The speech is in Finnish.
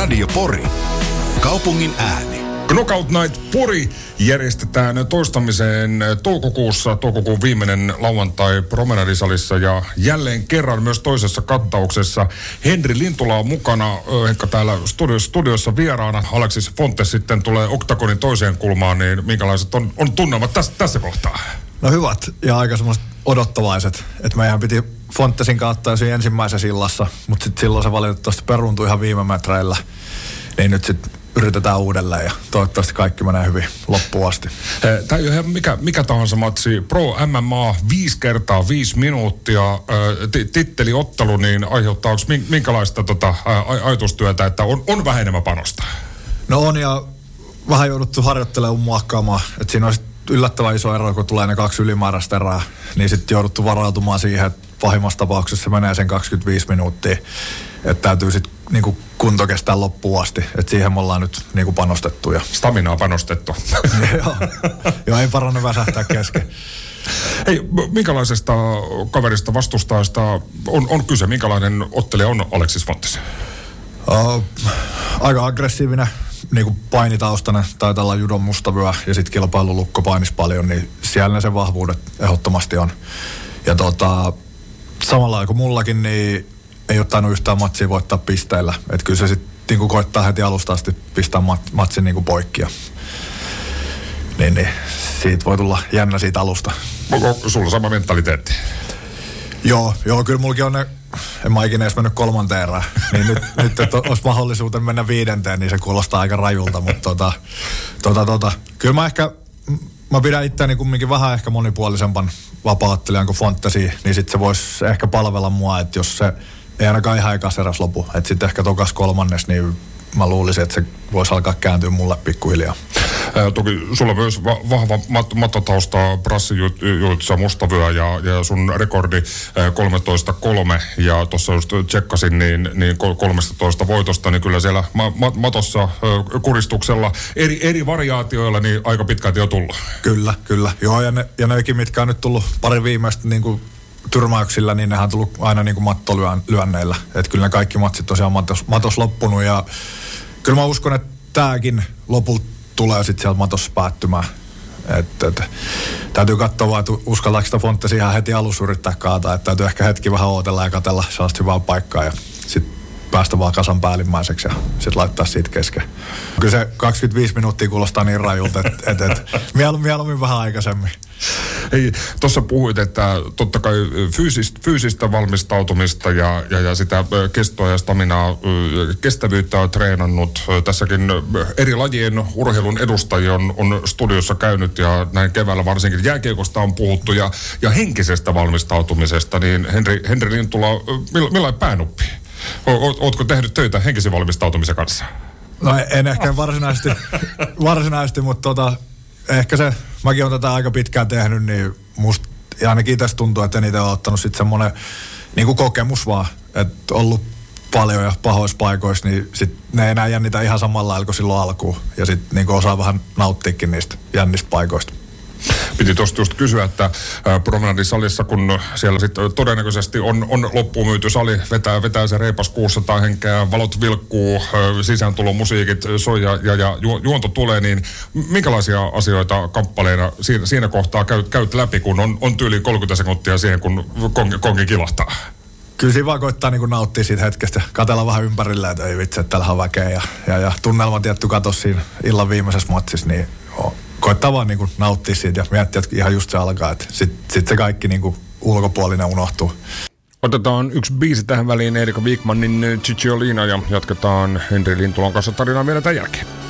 Radio Pori. Kaupungin ääni. Knockout Night Pori järjestetään toistamiseen toukokuussa, toukokuun viimeinen lauantai Promenadisalissa ja jälleen kerran myös toisessa kattauksessa. Henri Lintula on mukana, ehkä täällä studiossa vieraana. Alexis Fontes sitten tulee Oktagonin toiseen kulmaan, niin minkälaiset on tunnelmat tässä kohtaa? No hyvät ja aika semmoiset odottavaiset, että meidän piti Fontesin kautta ensimmäisessä illassa, mutta sitten silloin se valitettavasti peruuntui ihan viime metreillä, niin nyt sitten yritetään uudelleen ja toivottavasti kaikki menee hyvin loppuun asti. Tämä ei ole mikä tahansa matsi. Pro MMA 5 kertaa 5 minuuttia titteliottelu, niin aiheuttaako minkälaista ajatustyötä, että on vähän enemmän panosta? No on ja vähän jouduttu harjoittelemaan muokkaamaan. Että siinä on yllättävän iso ero, kun tulee ne 2 ylimääräistä erää, niin sitten jouduttu varautumaan siihen, että pahimmassa tapauksessa se menee sen 25 minuuttia. Että täytyy sitten niinku kunto kestää loppuun asti. Että siihen me ollaan nyt niinku panostettu. Ja staminaa panostettu. Joo, ei parannu väsähtää kesken. Hei, minkälaisesta kaverista vastustajasta on kyse? Minkälainen ottelija on Alexis Fontes? Aika aggressiivinen, niinku painitaustainen, taitaa olla judon mustavyö ja sitten kilpailulukko painis paljon, niin siellä ne sen vahvuudet ehdottomasti on. Ja samalla lailla kuin mullakin, niin ei ole tainnut yhtään matsia voittaa pisteillä. Että kyllä se sitten niinku koittaa heti alusta asti pistää matsin niinku poikki. Niin, siitä voi tulla jännä siitä alusta. Onko sulla sama mentaliteetti? Joo, kyllä mullakin on ne, en mä ikinä edes mennyt 3. erään. Niin nyt että olisi mahdollisuuden mennä 5, niin se kuulostaa aika rajulta. Mutta kyllä mä pidän itseäni kumminkin vähän ehkä monipuolisempan vapaa-ottelijan kuin Fontesi, niin sitten se voisi ehkä palvella mua, että jos se ei ainakaan ihan ekas eräs lopu. Että sitten ehkä tokas 3, niin mä luulisin, että se voisi alkaa kääntyä mulle pikkuhiljaa. Toki sulla on myös vahva mattotausta, brassijuutsa, mustavyö ja sun rekordi 13-3 ja tuossa just tsekkasin niin 13 voitosta, niin kyllä siellä matossa kuristuksella eri variaatioilla niin aika pitkälti on tullut. Kyllä. Joo, ja nekin, mitkä on nyt tullut pari viimeistä niin kuin tyrmäyksillä, niin nehän on tullut aina niin kuin mattolyönneillä. Että kyllä ne kaikki matsit tosiaan matos loppunut ja kyllä mä uskon, että tääkin lopulta tulee sitten sieltä matossa päättymään. Että täytyy katsoa vaan, että uskaltaako sitä Fontesia ihan heti alussa yrittää kaataa. Että täytyy ehkä hetki vähän ootella ja katsella sellaista hyvää paikkaa ja sitten päästä vaan kasan päällimmäiseksi ja sitten laittaa siitä kesken. Kyllä se 25 minuuttia kuulostaa niin rajulta, että mieluummin vähän aikaisemmin. Hei, tuossa puhuit, että totta kai fyysistä valmistautumista ja sitä kestoa ja staminaa, kestävyyttä on treenannut. Tässäkin eri lajien urheilun edustajia on studiossa käynyt ja näin keväällä varsinkin jääkiekosta on puhuttu ja henkisestä valmistautumisesta. Niin Henri Lintula, millainen päänuppi? Ootko tehnyt töitä henkisen valmistautumisen kanssa? No en ehkä varsinaisesti, mutta ehkä se, mäkin olen tätä aika pitkään tehnyt, niin musta ainakin tässä tuntuu, että eniten on ottanut sitten semmoinen niin kuin kokemus vaan, että ollut paljon ja pahoissa paikoissa, niin sit ne ei enää jännitä ihan samalla lailla kuin silloin alkuun. Ja sitten niin osaa vähän nauttiikin niistä jännistä paikoista. Piti tuosta just kysyä, että Promenadisalissa, kun siellä sitten todennäköisesti on loppuun myyty sali, vetää se reipas 600 henkeä, valot vilkkuu, sisääntulon musiikit soi ja juonto tulee, niin minkälaisia asioita kamppaleina siinä kohtaa käyt läpi, kun on tyyliin 30 sekuntia siihen, kun kongi kilahtaa? Kyllä siinä vaan koittaa niin nauttia siitä hetkestä, katsella vähän ympärillä, että ei vitsi, että täällä on väkeä ja tunnelma tietty katos siinä illan viimeisessä matsissa, niin koittaa vaan niin nauttia siitä ja miettiä, että ihan just se alkaa, että sit se kaikki niin ulkopuolinen unohtuu. Otetaan yksi biisi tähän väliin, Erika Wikmanin Cicciolina ja jatketaan Henri Lintulan kanssa tarinaa vielä tämän jälkeen.